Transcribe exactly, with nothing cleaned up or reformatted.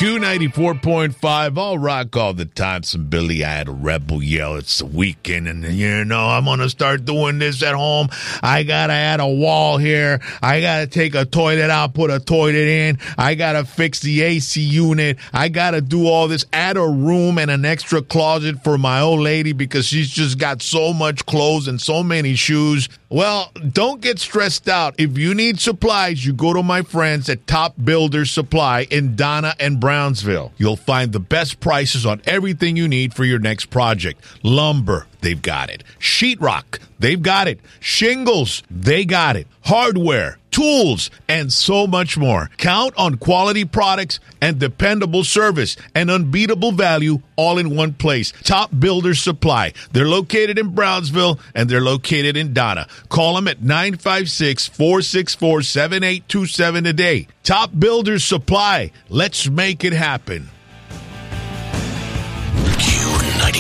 Q ninety-four point five, all rock all the time. Some Billy Idol rebel yell. It's the weekend, and you know, I'm going to start doing this at home. I got to add a wall here. I got to take a toilet out, put a toilet in. I got to fix the A C unit. I got to do all this. Add a room and an extra closet for my old lady because she's just got so much clothes and so many shoes. Well, don't get stressed out. If you need supplies, you go to my friends at Top Builders Supply in Donna and Brownsville. You'll find the best prices on everything you need for your next project. Lumber, they've got it. Sheetrock, they've got it. Shingles, they got it. Hardware, tools, and so much more. Count on quality products and dependable service and unbeatable value all in one place. Top Builders Supply. They're located in Brownsville and they're located in Donna. Call them at nine five six, four six four, seven eight two seven today. Top Builders Supply. Let's make it happen.